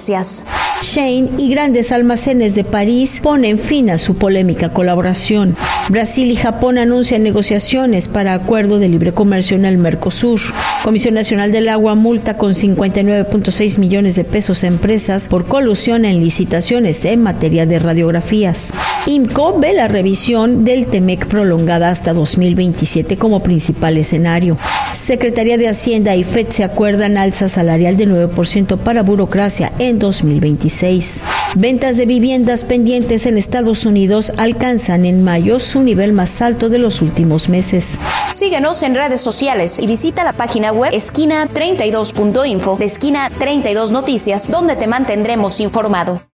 noticias. Shein y grandes almacenes de París ponen fin a su polémica colaboración. Brasil y Japón anuncian negociaciones para acuerdo de libre comercio en el Mercosur. Comisión Nacional del Agua multa con 59.6 millones de pesos a empresas por colusión en licitaciones en materia de radiografías. IMCO ve la revisión del TEMEC prolongada hasta 2027 como principal escenario. Secretaría de Hacienda y FED se acuerdan alza salarial de 9% para burocracia en 2026. Ventas de viviendas pendientes en Estados Unidos alcanzan en mayo su nivel más alto de los últimos meses. Síguenos en redes sociales y visita la página web esquina32.info de Esquina 32 Noticias, donde te mantendremos informado.